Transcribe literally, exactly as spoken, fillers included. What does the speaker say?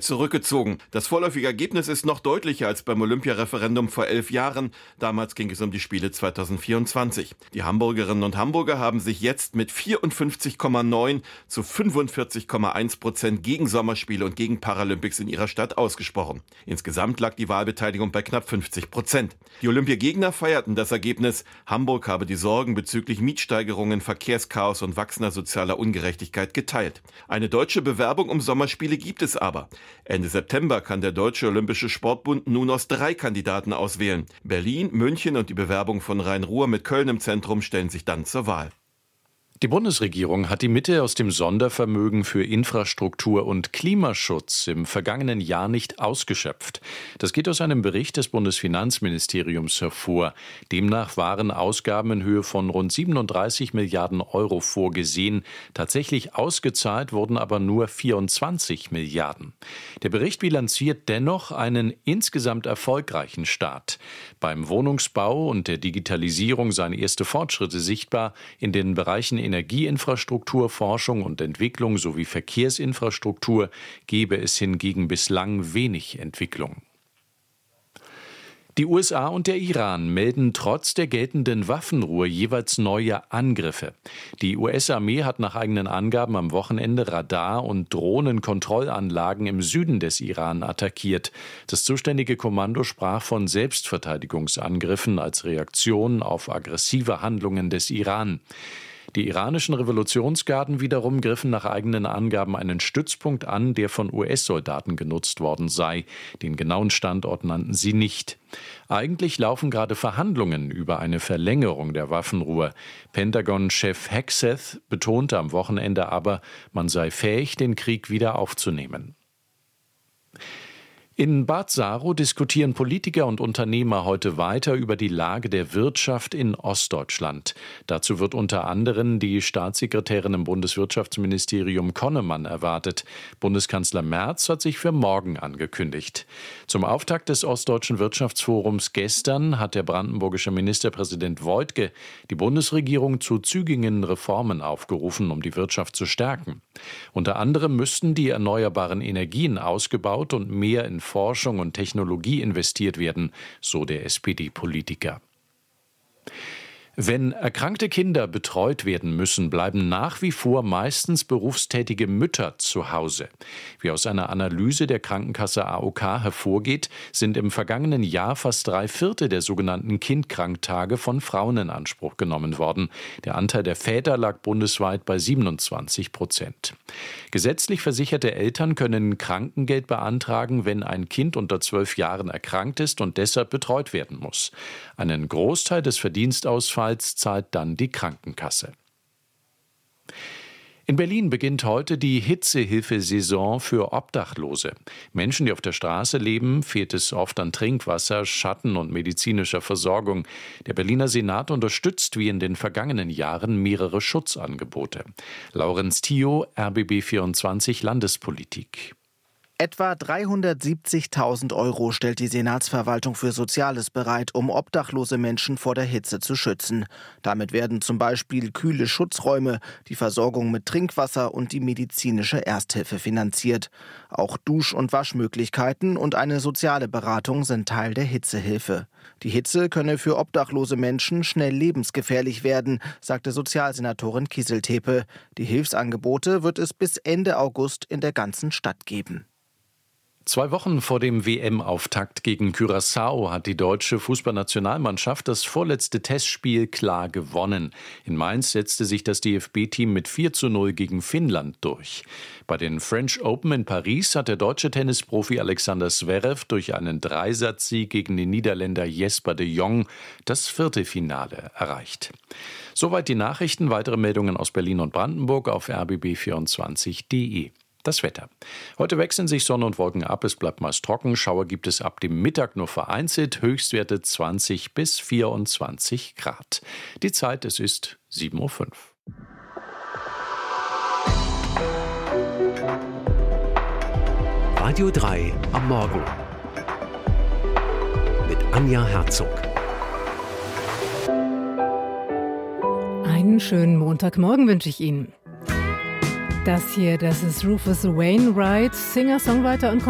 zurückgezogen. Das vorläufige Ergebnis ist noch deutlicher als beim Olympiareferendum vor elf Jahren. Damals ging es um die Spiele zweitausendvierundzwanzig. Die Hamburgerinnen und Hamburger haben sich jetzt mit vierundfünfzig Komma neun zu fünfundvierzig Komma eins Prozent gegen Sommerspiele und gegen Paralympics in ihrer Stadt ausgesprochen. Insgesamt lag die Wahlbeteiligung bei knapp fünfzig Prozent. Die Olympiagegner feierten das Ergebnis. Hamburg habe die Sorgen bezüglich Mietsteigerungen, Verkehrschaos und wachsender sozialer Ungerechtigkeit geteilt. Eine deutsche Bewerbung um Sommerspiele gibt es aber. Ende September kann der Deutsche Olympische Sportbund nun aus drei Kandidaten auswählen. Berlin, München und die Bewerbung von Rhein-Ruhr mit Köln im Zentrum stellen sich dann zur Wahl. Die Bundesregierung hat die Mittel aus dem Sondervermögen für Infrastruktur und Klimaschutz im vergangenen Jahr nicht ausgeschöpft. Das geht aus einem Bericht des Bundesfinanzministeriums hervor. Demnach waren Ausgaben in Höhe von rund siebenunddreißig Milliarden Euro vorgesehen. Tatsächlich ausgezahlt wurden aber nur vierundzwanzig Milliarden. Der Bericht bilanziert dennoch einen insgesamt erfolgreichen Start. Beim Wohnungsbau und der Digitalisierung seien erste Fortschritte sichtbar. In den Bereichen Energieinfrastruktur, Forschung und Entwicklung sowie Verkehrsinfrastruktur gebe es hingegen bislang wenig Entwicklung. Die U S A und der Iran melden trotz der geltenden Waffenruhe jeweils neue Angriffe. Die U S-Armee hat nach eigenen Angaben am Wochenende Radar- und Drohnenkontrollanlagen im Süden des Iran attackiert. Das zuständige Kommando sprach von Selbstverteidigungsangriffen als Reaktion auf aggressive Handlungen des Iran. Die iranischen Revolutionsgarden wiederum griffen nach eigenen Angaben einen Stützpunkt an, der von U S-Soldaten genutzt worden sei. Den genauen Standort nannten sie nicht. Eigentlich laufen gerade Verhandlungen über eine Verlängerung der Waffenruhe. Pentagon-Chef Hegseth betonte am Wochenende aber, man sei fähig, den Krieg wieder aufzunehmen. In Bad Saro diskutieren Politiker und Unternehmer heute weiter über die Lage der Wirtschaft in Ostdeutschland. Dazu wird unter anderem die Staatssekretärin im Bundeswirtschaftsministerium Konnemann erwartet. Bundeskanzler Merz hat sich für morgen angekündigt. Zum Auftakt des Ostdeutschen Wirtschaftsforums gestern hat der brandenburgische Ministerpräsident Woidke die Bundesregierung zu zügigen Reformen aufgerufen, um die Wirtschaft zu stärken. Unter anderem müssten die erneuerbaren Energien ausgebaut und mehr in Forschung und Technologie investiert werden, so der S P D-Politiker. Wenn erkrankte Kinder betreut werden müssen, bleiben nach wie vor meistens berufstätige Mütter zu Hause. Wie aus einer Analyse der Krankenkasse A O K hervorgeht, sind im vergangenen Jahr fast drei Viertel der sogenannten Kindkranktage von Frauen in Anspruch genommen worden. Der Anteil der Väter lag bundesweit bei siebenundzwanzig Prozent. Gesetzlich versicherte Eltern können Krankengeld beantragen, wenn ein Kind unter zwölf Jahren erkrankt ist und deshalb betreut werden muss. Einen Großteil des Verdienstausfalls zahlt dann die Krankenkasse. In Berlin beginnt heute die Hitzehilfesaison für Obdachlose. Menschen, die auf der Straße leben, fehlt es oft an Trinkwasser, Schatten und medizinischer Versorgung. Der Berliner Senat unterstützt wie in den vergangenen Jahren mehrere Schutzangebote. Laurenz Thio, R B B vierundzwanzig Landespolitik. Etwa dreihundertsiebzigtausend Euro stellt die Senatsverwaltung für Soziales bereit, um obdachlose Menschen vor der Hitze zu schützen. Damit werden zum Beispiel kühle Schutzräume, die Versorgung mit Trinkwasser und die medizinische Ersthilfe finanziert. Auch Dusch- und Waschmöglichkeiten und eine soziale Beratung sind Teil der Hitzehilfe. Die Hitze könne für obdachlose Menschen schnell lebensgefährlich werden, sagte Sozialsenatorin Kieseltepe. Die Hilfsangebote wird es bis Ende August in der ganzen Stadt geben. Zwei Wochen vor dem W M-Auftakt gegen Curaçao hat die deutsche Fußballnationalmannschaft das vorletzte Testspiel klar gewonnen. In Mainz setzte sich das D F B-Team mit vier zu null gegen Finnland durch. Bei den French Open in Paris hat der deutsche Tennisprofi Alexander Zverev durch einen Dreisatzsieg gegen den Niederländer Jesper de Jong das Viertelfinale erreicht. Soweit die Nachrichten. Weitere Meldungen aus Berlin und Brandenburg auf r b b vierundzwanzig punkt d e. Das Wetter. Heute wechseln sich Sonne und Wolken ab, es bleibt meist trocken. Schauer gibt es ab dem Mittag nur vereinzelt, Höchstwerte zwanzig bis vierundzwanzig Grad. Die Zeit, es ist sieben Uhr fünf. Radio drei am Morgen mit Anja Herzog. Einen schönen Montagmorgen wünsche ich Ihnen. Das hier, das ist Rufus Wainwright, Singer, Songwriter und